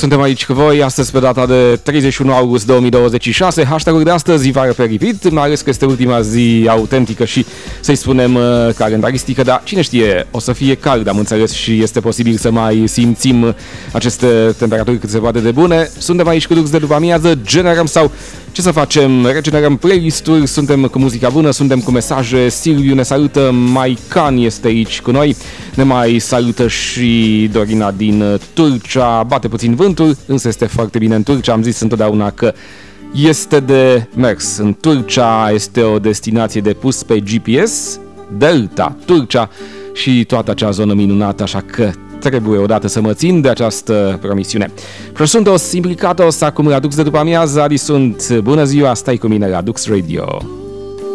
suntem aici cu voi astăzi pe data de 31 august 2026. Hashtag-ul de astăzi vară pe repeat, mai ales că este ultima zi autentică și, să-i spunem, calendaristică, dar cine știe, o să fie cald, am înțeles, și este posibil să mai simțim aceste temperaturi cât se poate de bune. Suntem aici cu Dux de după amiază, generăm sau ce să facem? Regenerăm playlist-uri, suntem cu muzica bună, suntem cu mesaje, Silviu ne salută, Maican este aici cu noi, ne mai salută și Dorina din Turcia, bate puțin vântul, însă este foarte bine în Turcia, am zis întotdeauna că este de mers. În Turcia este o destinație de pus pe GPS, Delta, Turcia și toată acea zonă minunată, așa că trebuie odată să mă țin de această promisiune. Prosuntos implicatos acum la Dux de după amiază, Adi sunt, bună ziua, stai cu mine la Dux Radio.